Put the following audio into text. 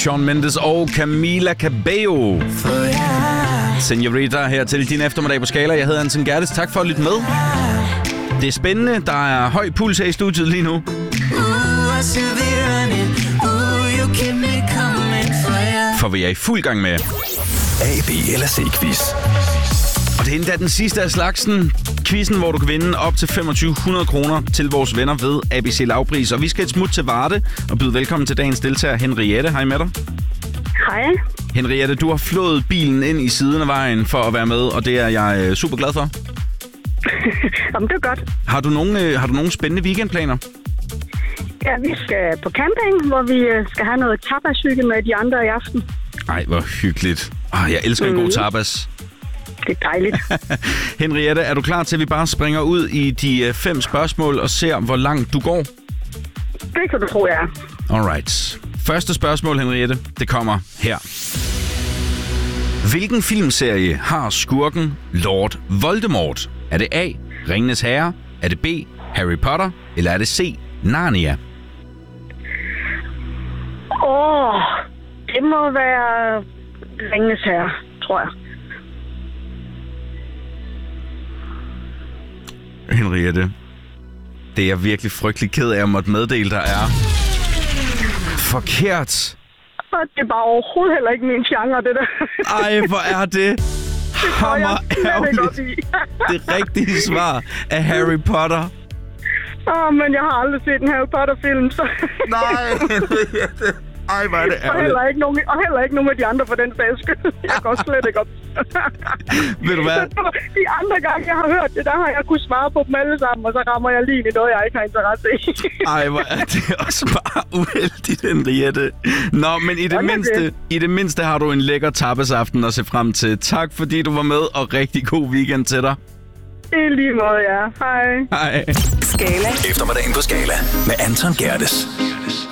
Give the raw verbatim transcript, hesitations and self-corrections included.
Shawn Mendes og Camila Cabello. Senorita her til din eftermiddag på Skala. Jeg hedder Anton Gerdes. Tak for at lytte med. Det er spændende. Der er høj puls her i studiet lige nu. For vi er i fuld gang med A, B eller C-quiz. Og det er endda den sidste af slagsen. Quizzen, hvor du kan vinde op til femogtyve hundrede kroner til vores venner ved A B C Lavpris. Og vi skal et smut til Varde og byde velkommen til dagens deltager, Henriette. Hej med dig. Hej. Henriette, du har flået bilen ind i siden af vejen for at være med, og det er jeg super glad for. Jamen, det er godt. Har du nogle, øh, har du nogle spændende weekendplaner? Ja, vi skal på camping, hvor vi øh, skal have noget tapashygge med de andre i aften. Ej, hvor hyggeligt. Oh, jeg elsker mm. en god tapas. Det er dejligt. Henriette, er du klar til, at vi bare springer ud i de øh, fem spørgsmål og ser, hvor langt du går? Det kan du tro, jeg er. Alright. Første spørgsmål, Henriette, det kommer her. Hvilken filmserie har skurken Lord Voldemort? Er det A, Ringenes Herre? Er det B, Harry Potter? Eller er det C, Narnia? Åh, oh, det må være Ringenes Herre, tror jeg. Henriette, det er jeg virkelig frygtelig ked af at måtte meddele, der er forkert. Det er bare overhovedet heller ikke min genre, det der. Ej, hvor er det hammer ærgerligt. Det rigtige svar er Harry Potter. Åh, oh, men jeg har aldrig set en Harry Potter-film, så... Nej, Henriette. Ej, hvor er det ærgerligt. Og heller ikke nogen, og heller ikke nogen af de andre for den sags skyld. Jeg går slet ikke op. Ved du hvad? De andre gange, jeg har hørt det, der har jeg kunnet svare på dem alle sammen, og så rammer jeg lige i noget, jeg ikke har interesse i. Ej, hvor er det også bare uheldigt, Henriette. Nå, men i det, mindste, i det mindste har du en lækker tapasaften at se frem til. Tak, fordi du var med, og rigtig god weekend til dig. I lige måde, ja. Hej. Hej. Skala. Eftermiddagen på Skala med Anton Gerdes.